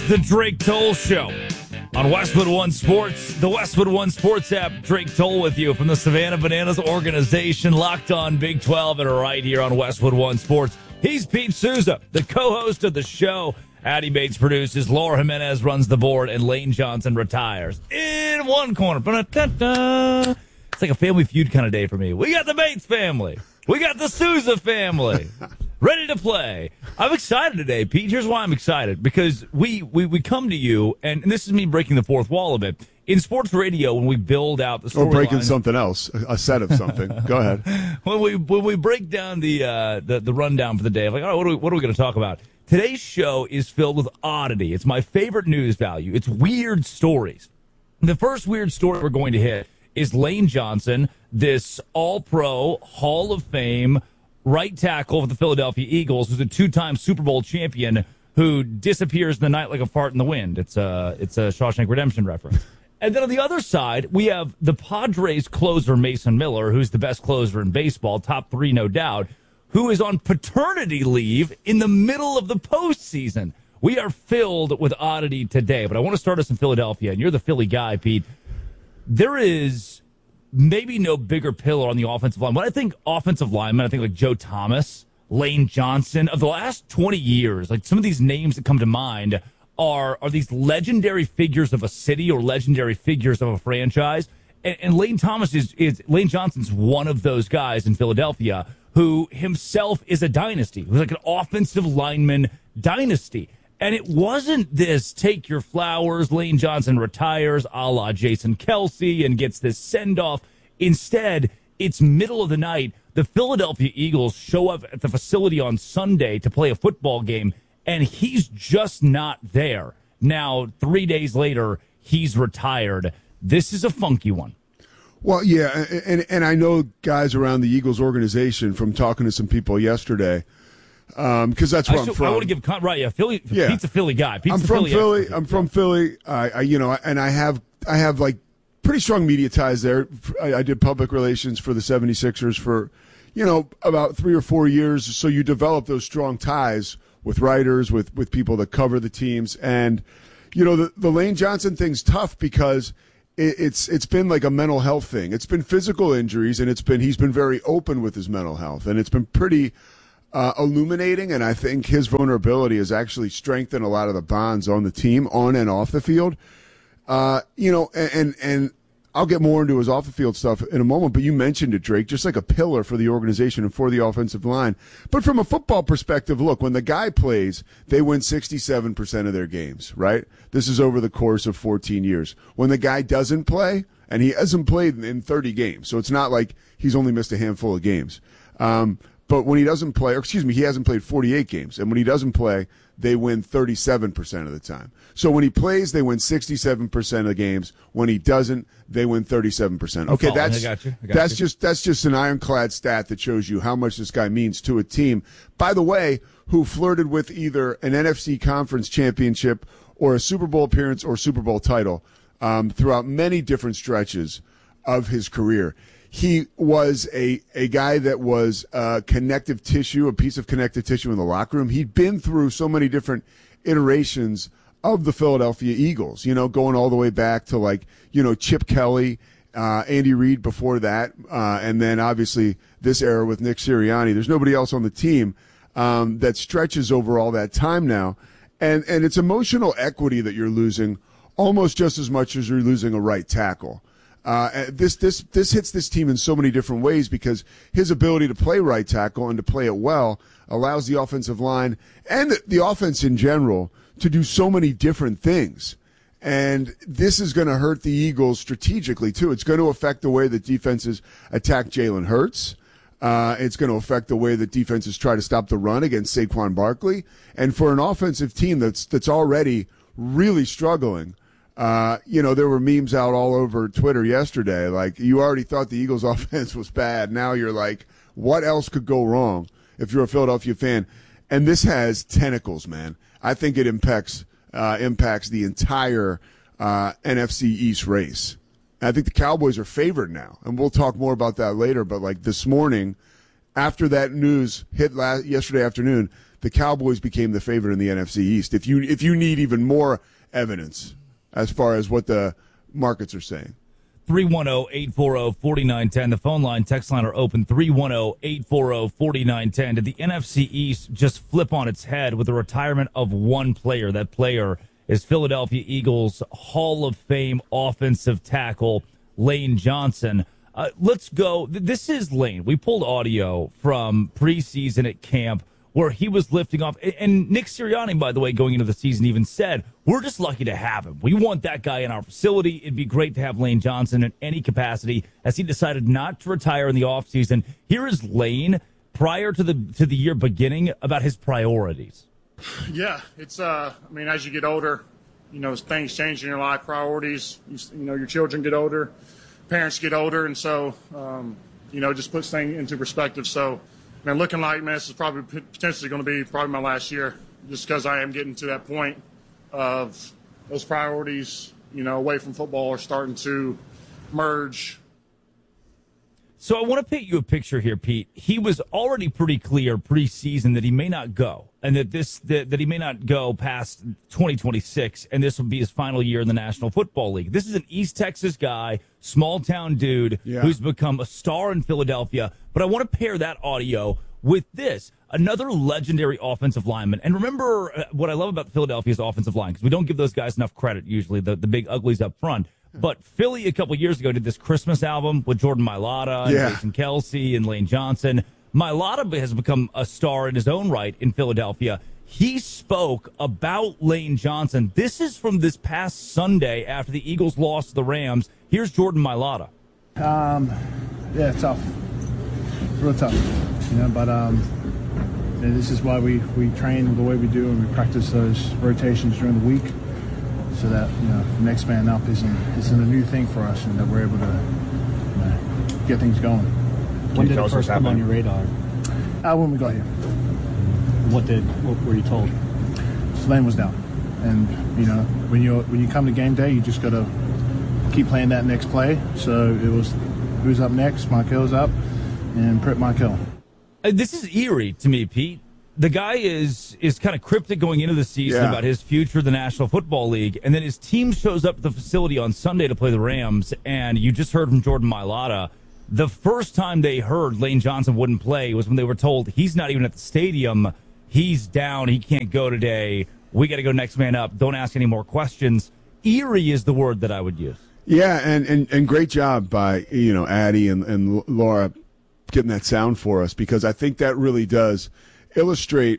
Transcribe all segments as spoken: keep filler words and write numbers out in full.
the Drake Toll Show on Westwood One Sports, the Westwood One Sports app. Drake Toll with you from the Savannah Bananas organization, Locked On Big twelve, and right here on Westwood One Sports. He's Pete Souza, the co-host of the show. Addie Bates produces, Laura Jimenez runs the board, and Lane Johnson retires in one corner. Ba-da-da-da. It's like a Family Feud kind of day for me. We got the Bates family. We got the Souza family. Ready to play. I'm excited today, Pete. Here's why I'm excited. Because we, we, we come to you, and this is me breaking the fourth wall a bit. In sports radio, when we build out the story Or breaking lines, something else, a set of something. Go ahead. When we when we break down the uh, the, the rundown for the day, I'm like, all right, what are we, what are we going to talk about? Today's show is filled with oddity. It's my favorite news value. It's weird stories. The first weird story we're going to hit is Lane Johnson, this all-pro, Hall of Fame right tackle for the Philadelphia Eagles, who's a two-time Super Bowl champion, who disappears in the night like a fart in the wind. It's a, it's a Shawshank Redemption reference. And then on the other side, we have the Padres closer, Mason Miller, who's the best closer in baseball, top three, no doubt, who is on paternity leave in the middle of the postseason. We are filled with oddity today, but I want to start us in Philadelphia, and you're the Philly guy, Pete. There is maybe no bigger pillar on the offensive line. When I think offensive linemen, I think like Joe Thomas, Lane Johnson. Of the last twenty years, like some of these names that come to mind are are these legendary figures of a city or legendary figures of a franchise. And, and Lane Thomas is, is Lane Johnson's one of those guys in Philadelphia who himself is a dynasty. Who's like an offensive lineman dynasty. And it wasn't this take your flowers, Lane Johnson retires a la Jason Kelsey and gets this send-off. Instead, it's middle of the night. The Philadelphia Eagles show up at the facility on Sunday to play a football game, and he's just not there. Now, three days later, he's retired. This is a funky one. Well, yeah, and and I know guys around the Eagles organization from talking to some people yesterday, because um, that's where I I'm should, from. I want to give con- right, yeah, Philly. Yeah. Pete's a Philly guy. Pete's I'm a from Philly. Philly. Expert. I'm from Philly. I, I, you know, and I have I have like pretty strong media ties there. I, I did public relations for the seventy-sixers for, you know, about three or four years. So you develop those strong ties with writers, with with people that cover the teams, and you know the the Lane Johnson thing's tough because it, it's it's been like a mental health thing. It's been physical injuries, and it's been he's been very open with his mental health, and it's been pretty uh, illuminating. And I think his vulnerability has actually strengthened a lot of the bonds on the team, on and off the field. Uh, you know, and, and and I'll get more into his off the field stuff in a moment, but you mentioned it, Drake, just like a pillar for the organization and for the offensive line. But from a football perspective, look, when the guy plays, they win sixty-seven percent of their games, right? This is over the course of fourteen years. When the guy doesn't play, and he hasn't played in thirty games, so it's not like he's only missed a handful of games. Um, but when he doesn't play, or excuse me, he hasn't played forty-eight games, and when he doesn't play, they win thirty-seven percent of the time. So when he plays, they win sixty-seven percent of the games. When he doesn't, they win thirty-seven percent. Okay, that's I got you. I got that's you. just that's just an ironclad stat that shows you how much this guy means to a team. By the way, who flirted with either an N F C conference championship or a Super Bowl appearance or Super Bowl title um, throughout many different stretches of his career. He was a, a guy that was uh, connective tissue, a piece of connective tissue in the locker room. He'd been through so many different iterations of the Philadelphia Eagles, you know, going all the way back to like, you know, Chip Kelly, uh, Andy Reid before that, uh, and then obviously this era with Nick Sirianni. There's nobody else on the team um, that stretches over all that time now. And, and it's emotional equity that you're losing almost just as much as you're losing a right tackle. Uh, this this this hits this team in so many different ways because his ability to play right tackle and to play it well allows the offensive line and the, the offense in general to do so many different things. And this is going to hurt the Eagles strategically, too. It's going to affect the way that defenses attack Jalen Hurts. Uh, it's going to affect the way that defenses try to stop the run against Saquon Barkley. And for an offensive team that's that's already really struggling, Uh, you know, there were memes out all over Twitter yesterday. Like, you already thought the Eagles' offense was bad. Now you're like, what else could go wrong if you're a Philadelphia fan? And this has tentacles, man. I think it impacts uh, impacts the entire uh, N F C East race. And I think the Cowboys are favored now, and we'll talk more about that later. But like this morning, after that news hit last, yesterday afternoon, the Cowboys became the favorite in the N F C East. If you if you need even more evidence as far as what the markets are saying. three one zero, eight four zero, four nine one zero. The phone line, text line are open. three one zero, eight four zero, four nine one zero. Did the N F C East just flip on its head with the retirement of one player? That player is Philadelphia Eagles Hall of Fame offensive tackle Lane Johnson. Uh, let's go. This is Lane. We pulled audio from preseason at camp where he was lifting off. And Nick Sirianni, by the way, going into the season even said, we're just lucky to have him. We want that guy in our facility. It'd be great to have Lane Johnson in any capacity as he decided not to retire in the offseason. Here is Lane prior to the to the year beginning about his priorities. Yeah, it's, uh, I mean, as you get older, you know, things change in your life, priorities, you, you know, your children get older, parents get older, and so, um, you know, it just puts things into perspective. So, man, looking like, man, this is probably potentially going to be probably my last year just because I am getting to that point of those priorities, you know, away from football are starting to merge. So I want to paint you a picture here, Pete. He was already pretty clear preseason that he may not go and that this that, that he may not go past twenty twenty-six, and this will be his final year in the National Football League. This is an East Texas guy, small-town dude yeah. who's become a star in Philadelphia. But I want to pair that audio with this, another legendary offensive lineman. And remember uh, what I love about Philadelphia's offensive line, because we don't give those guys enough credit usually, the, the big uglies up front. But Philly a couple years ago did this Christmas album with Jordan Mailata and yeah. Jason Kelsey and Lane Johnson. Mailata has become a star in his own right in Philadelphia. He spoke about Lane Johnson. This is from this past Sunday after the Eagles lost to the Rams. Here's Jordan Mailata. Um, yeah, tough. Real tough. You know, but um, you know, this is why we, we train the way we do and we practice those rotations during the week, so that, you know, next man up isn't isn't a new thing for us, and that we're able to, you know, get things going. When did it first come on your radar? Uh, when we got here. What did what were you told? So Lane was down, and you know, when you when you come to game day, you just got to keep playing that next play. So it was who's up next? Michael's up, and Prit Michael. Uh, this is eerie to me, Pete. The guy is is kind of cryptic going into the season yeah. about his future in the National Football League, and then his team shows up at the facility on Sunday to play the Rams, and you just heard from Jordan Mailata. The first time they heard Lane Johnson wouldn't play was when they were told he's not even at the stadium. He's down. He can't go today. We got to go next man up. Don't ask any more questions. Eerie is the word that I would use. Yeah, and, and, and great job by, you know, Addie and, and Laura getting that sound for us, because I think that really does illustrate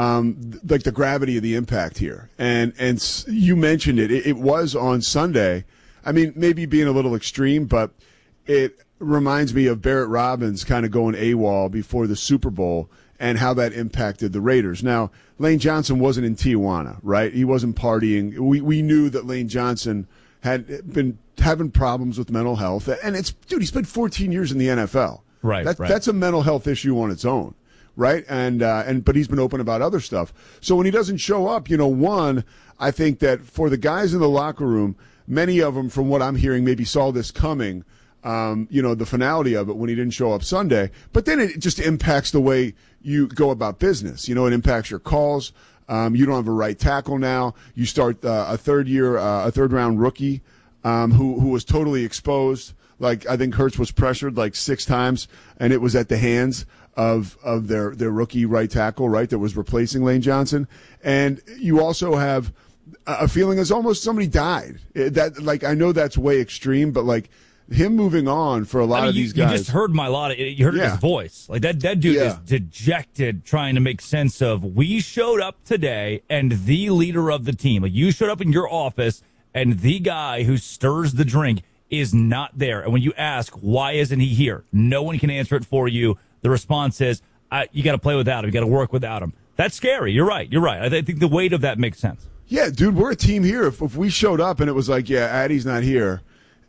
um, like the gravity of the impact here. And and you mentioned it. it. It was on Sunday. I mean, maybe being a little extreme, but it reminds me of Barrett Robbins kind of going AWOL before the Super Bowl and how that impacted the Raiders. Now, Lane Johnson wasn't in Tijuana, right? He wasn't partying. We we knew that Lane Johnson had been having problems with mental health. And it's, dude, he spent fourteen years in the N F L. Right, that, right. That's a mental health issue on its own. Right. And, uh, and, but he's been open about other stuff. So when he doesn't show up, you know, one, I think that for the guys in the locker room, many of them, from what I'm hearing, maybe saw this coming, um, you know, the finality of it when he didn't show up Sunday. But then it just impacts the way you go about business. You know, it impacts your calls. Um, you don't have a right tackle now. You start uh, a third year, uh, a third round rookie um, who, who was totally exposed. Like, I think Hurts was pressured like six times, and it was at the hands of of their, their rookie right tackle, right, that was replacing Lane Johnson. And you also have a feeling as almost somebody died. That, like, I know that's way extreme, but, like, him moving on for a lot I mean, of you, these guys. You just heard Mailata. You heard Yeah. his voice. Like, that, that dude Yeah. is dejected trying to make sense of, we showed up today and the leader of the team, like, you showed up in your office and the guy who stirs the drink is not there. And when you ask, why isn't he here? No one can answer it for you. The response is, I, you got to play without him. You got to work without him. That's scary. You're right. You're right. I th- think the weight of that makes sense. Yeah, dude, we're a team here. If, if we showed up and it was like, yeah, Addie's not here,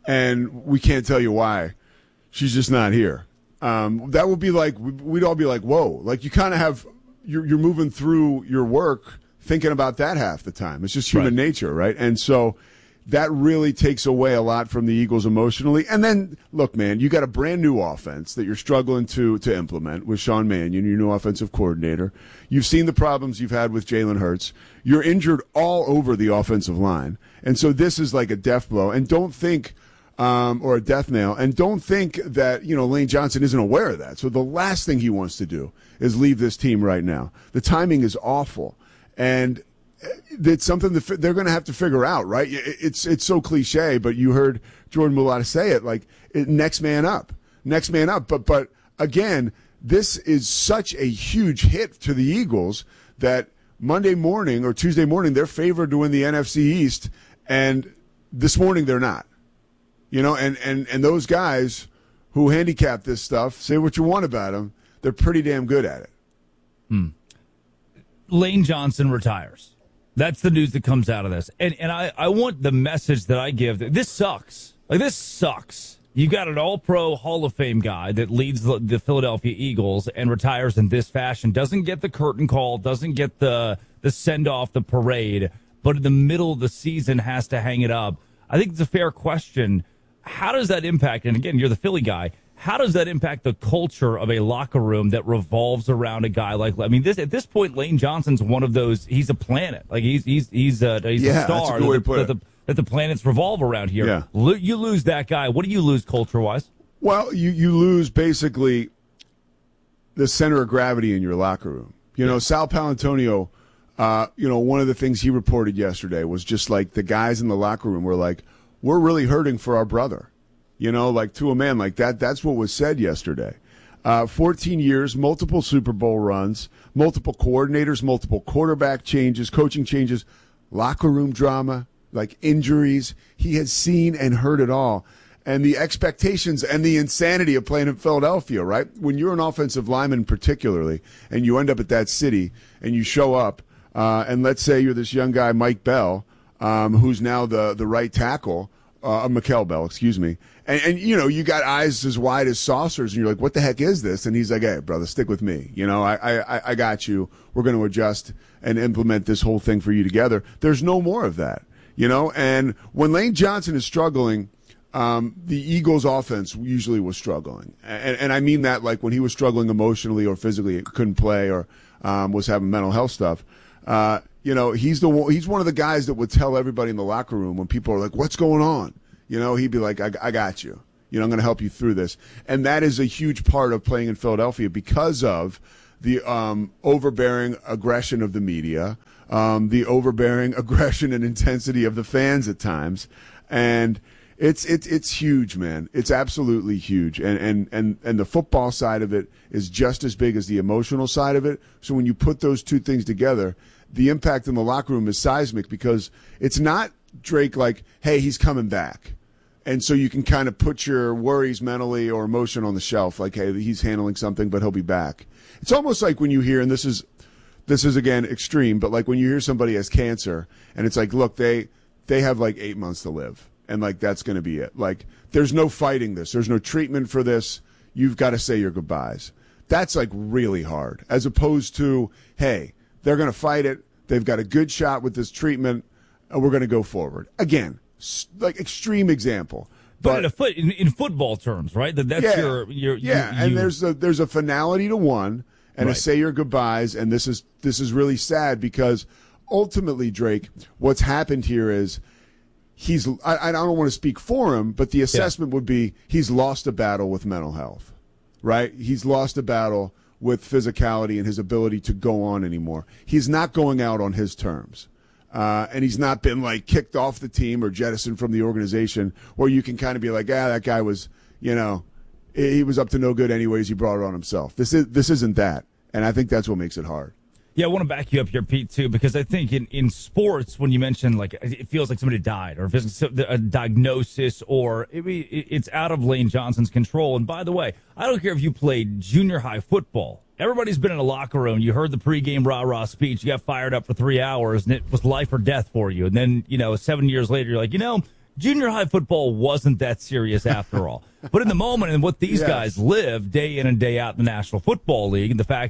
and we can't tell you why, she's just not here, um, that would be like, we'd all be like, whoa. Like, you kind of have, you're, you're moving through your work thinking about that half the time. It's just human Right. nature, right? And so that really takes away a lot from the Eagles emotionally. And then, look, man, you got a brand new offense that you're struggling to to implement with Sean Mannion, your new offensive coordinator. You've seen the problems you've had with Jalen Hurts. You're injured all over the offensive line. And so this is like a death blow. And don't think um, – or a death nail. And don't think that, you know, Lane Johnson isn't aware of that. So the last thing he wants to do is leave this team right now. The timing is awful. And – it's something that they're going to have to figure out, right? It's it's so cliche, but you heard Jordan Mailata say it, like it, next man up, next man up. But but again, this is such a huge hit to the Eagles that Monday morning or Tuesday morning they're favored to win the N F C East, and this morning they're not. You know, and and and those guys who handicap this stuff, say what you want about them, they're pretty damn good at it. Hmm. Lane Johnson retires. That's the news that comes out of this. And and I, I want the message that I give. This sucks. Like, this sucks. You got an all-pro Hall of Fame guy that leads the, the Philadelphia Eagles and retires in this fashion, doesn't get the curtain call, doesn't get the, the send-off, the parade, but in the middle of the season has to hang it up. I think it's a fair question. How does that impact, and again, you're the Philly guy, how does that impact the culture of a locker room that revolves around a guy like? I mean, this at this point, Lane Johnson's one of those. He's a planet. Like he's he's he's a, he's yeah, a star that's a good way to put that, it. the, that the planets revolve around here. Yeah. Lo- you lose that guy. What do you lose culture wise? Well, you you lose basically the center of gravity in your locker room. You know, Sal Palantonio. Uh, you know, one of the things he reported yesterday was just like the guys in the locker room were like, "We're really hurting for our brother." You know, like to a man like that. That's what was said yesterday. Uh, fourteen years, multiple Super Bowl runs, multiple coordinators, multiple quarterback changes, coaching changes, locker room drama, like injuries. He has seen and heard it all. And the expectations and the insanity of playing in Philadelphia, right? When you're an offensive lineman particularly, and you end up at that city, and you show up, uh, and let's say you're this young guy, Mike Bell, um, who's now the, the right tackle, uh, Mikel Bell, excuse me. And, and, you know, you got eyes as wide as saucers, and you're like, what the heck is this? And he's like, hey, brother, stick with me. You know, I, I, I got you. We're going to adjust and implement this whole thing for you together. There's no more of that, you know. And when Lane Johnson is struggling, um, the Eagles' offense usually was struggling. And, and I mean that like when he was struggling emotionally or physically, couldn't play or um, was having mental health stuff. Uh, you know, he's the one, he's one of the guys that would tell everybody in the locker room when people are like, what's going on? You know, he'd be like, I, I got you. You know, I'm going to help you through this. And that is a huge part of playing in Philadelphia because of the um, overbearing aggression of the media, um, the overbearing aggression and intensity of the fans at times. And it's it's it's huge, man. It's absolutely huge. And, and, and, and the football side of it is just as big as the emotional side of it. So when you put those two things together, the impact in the locker room is seismic because it's not, Drake, like, hey, he's coming back. And so you can kind of put your worries mentally or emotion on the shelf, like, hey, he's handling something, but he'll be back. It's almost like when you hear, and this is, this is again extreme, but like when you hear somebody has cancer, and it's like, look, they they have like eight months to live, and like that's going to be it. Like, there's no fighting this. There's no treatment for this. You've got to say your goodbyes. That's like really hard, as opposed to, hey, they're going to fight it. They've got a good shot with this treatment, and we're going to go forward. Again, like extreme example, but, but in, a foot, in, in football terms, right? That that's yeah, your, your yeah. You, and you, there's a there's a finality to one, and right. a say your goodbyes. And this is this is really sad because ultimately, Drake, what's happened here is he's. I, I don't want to speak for him, but the assessment yeah. would be he's lost a battle with mental health, right? He's lost a battle with physicality and his ability to go on anymore. He's not going out on his terms. Uh, and he's not been like kicked off the team or jettisoned from the organization where you can kind of be like, ah, that guy was, you know, he was up to no good anyways. He brought it on himself. This is, this isn't that. And I think that's what makes it hard. Yeah, I want to back you up here, Pete, too, because I think in, in sports, when you mention, like, it feels like somebody died or if it's a diagnosis or it, it's out of Lane Johnson's control. And by the way, I don't care if you played junior high football. Everybody's been in a locker room. You heard the pregame rah-rah speech. You got fired up for three hours, and it was life or death for you. And then, you know, seven years later, you're like, you know, junior high football wasn't that serious after all. But in the moment and what these yes. guys live day in and day out in the National Football League and the fact that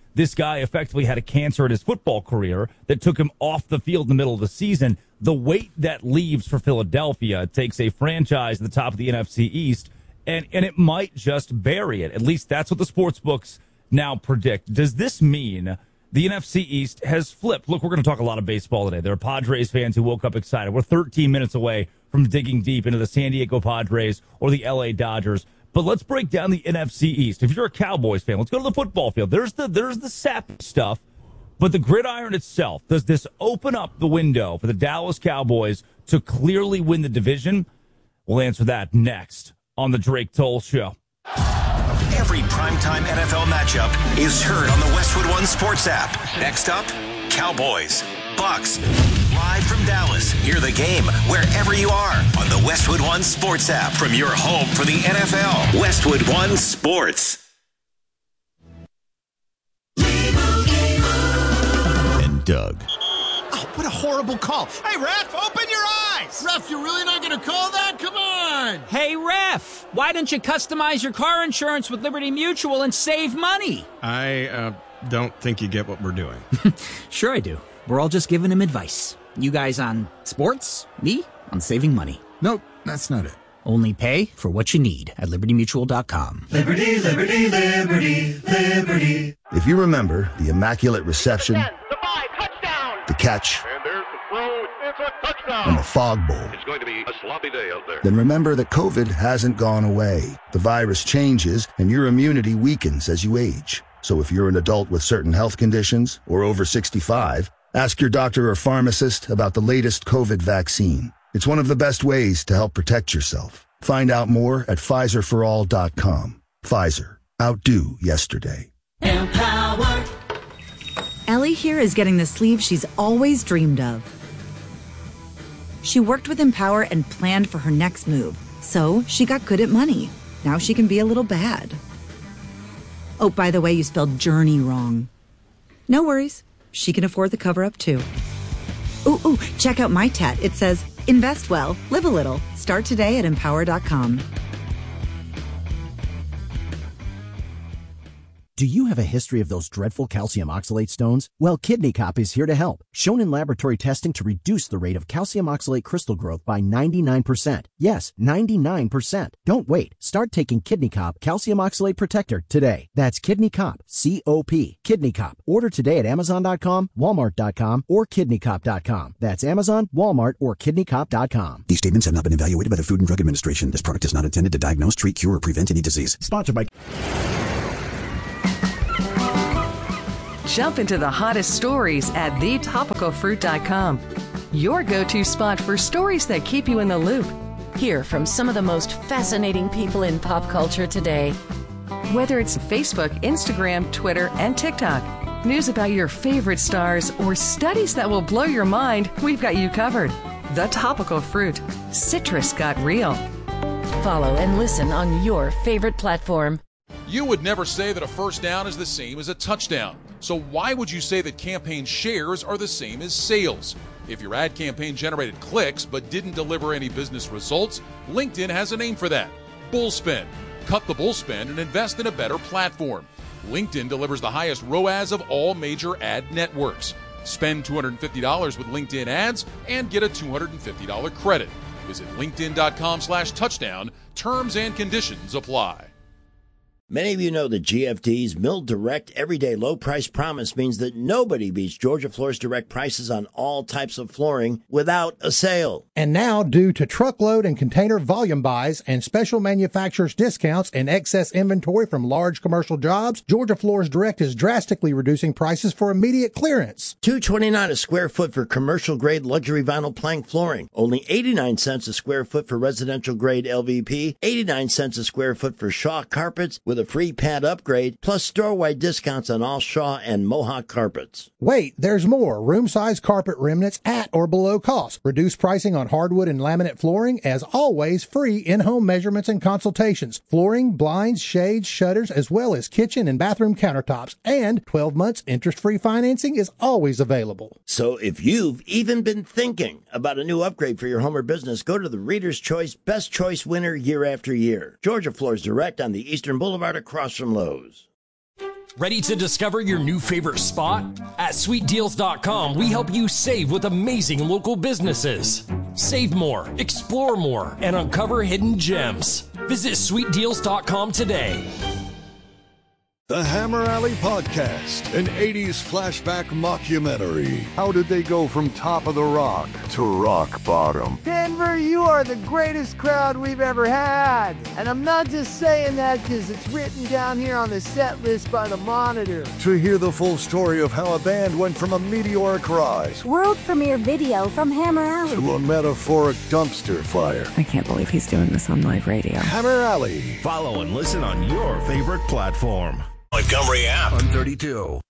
this guy effectively had a cancer in his football career that took him off the field in the middle of the season. The weight that leaves for Philadelphia takes a franchise at the top of the N F C East, and, and it might just bury it. At least that's what the sports books now predict. Does this mean the N F C East has flipped? Look, we're going to talk a lot of baseball today. There are Padres fans who woke up excited. We're thirteen minutes away from digging deep into the San Diego Padres or the L A Dodgers. But let's break down the N F C East. If you're a Cowboys fan, let's go to the football field. There's the there's the sap stuff, but the gridiron itself, does this open up the window for the Dallas Cowboys to clearly win the division? We'll answer that next on the Drake Toll Show. Every primetime N F L matchup is heard on the Westwood One Sports app. Next up, Cowboys, Bucks. Live from Dallas, hear the game wherever you are on the Westwood One Sports app from your home for the N F L. Westwood One Sports. And Doug. Oh, what a horrible call. Hey, ref, open your eyes. Ref, you're really not going to call that? Come on. Hey, ref, why don't you customize your car insurance with Liberty Mutual and save money? I uh, don't think you get what we're doing. Sure I do. We're all just giving him advice. You guys on sports, me on saving money. Nope, that's not it. Only pay for what you need at liberty mutual dot com. Liberty, liberty, liberty, liberty. If you remember the immaculate reception, ten, the, five, touchdown. the catch, and there's the throw, it's a touchdown. and the fog bowl, it's going to be a sloppy day out there. Then remember that COVID hasn't gone away. The virus changes, and your immunity weakens as you age. So if you're an adult with certain health conditions or over sixty-five, ask your doctor or pharmacist about the latest COVID vaccine. It's one of the best ways to help protect yourself. Find out more at Pfizer for all dot com. Pfizer. Outdo yesterday. Empower. Ellie here is getting the sleeve she's always dreamed of. She worked with Empower and planned for her next move. So she got good at money. Now she can be a little bad. Oh, by the way, you spelled journey wrong. No worries. She can afford the cover-up, too. Ooh, ooh, check out my tat. It says, invest well, live a little. Start today at empower dot com. Do you have a history of those dreadful calcium oxalate stones? Well, Kidney Cop is here to help. Shown in laboratory testing to reduce the rate of calcium oxalate crystal growth by ninety-nine percent. Yes, ninety-nine percent. Don't wait. Start taking Kidney Cop Calcium Oxalate Protector today. That's Kidney Cop, C O P. Kidney Cop. Order today at amazon dot com, walmart dot com, or kidney cop dot com. That's Amazon, Walmart, or kidney cop dot com. These statements have not been evaluated by the Food and Drug Administration. This product is not intended to diagnose, treat, cure, or prevent any disease. Sponsored by... Jump into the hottest stories at the topical fruit dot com. Your go-to spot for stories that keep you in the loop. Hear from some of the most fascinating people in pop culture today. Whether it's Facebook, Instagram, Twitter, and TikTok, news about your favorite stars, or studies that will blow your mind, we've got you covered. The Topical Fruit. Citrus got real. Follow and listen on your favorite platform. You would never say that a first down is the same as a touchdown. So why would you say that campaign shares are the same as sales? If your ad campaign generated clicks but didn't deliver any business results, LinkedIn has a name for that. Bullspend. Cut the bullspend and invest in a better platform. LinkedIn delivers the highest R O A S of all major ad networks. Spend two hundred fifty dollars with LinkedIn ads and get a two hundred fifty dollars credit. Visit linkedin dot com slash touchdown. Terms and conditions apply. Many of you know that G F D's Mill Direct Everyday Low Price Promise means that nobody beats Georgia Floor's direct prices on all types of flooring without a sale. And now, due to truckload and container volume buys and special manufacturers' discounts and excess inventory from large commercial jobs, Georgia Floors Direct is drastically reducing prices for immediate clearance. two dollars and twenty-nine cents a square foot for commercial-grade luxury vinyl plank flooring. Only eighty-nine cents a square foot for residential-grade L V P. eighty-nine cents a square foot for Shaw carpets with a free pad upgrade, plus store-wide discounts on all Shaw and Mohawk carpets. Wait, there's more. Room-size carpet remnants at or below cost. Reduced pricing on hardwood and laminate flooring. As always, free in-home measurements and consultations. Flooring, blinds, shades, shutters, as well as kitchen and bathroom countertops. And twelve months interest-free financing is always available. So if you've even been thinking about a new upgrade for your home or business, go to the Reader's Choice Best Choice winner year after year. Georgia Floors Direct on the Eastern Boulevard across from Lowe's. Ready to discover your new favorite spot? At sweet deals dot com, we help you save with amazing local businesses. Save more, explore more, and uncover hidden gems. Visit sweet deals dot com today. The Hammer Alley Podcast, an eighties flashback mockumentary. How did they go from top of the rock to rock bottom? Denver, you are the greatest crowd we've ever had. And I'm not just saying that because it's written down here on the set list by the Monitor. To hear the full story of how a band went from a meteoric rise, world premiere video from Hammer Alley, to a metaphoric dumpster fire. I can't believe he's doing this on live radio. Hammer Alley. Follow and listen on your favorite platform. Montgomery app. On thirty-two.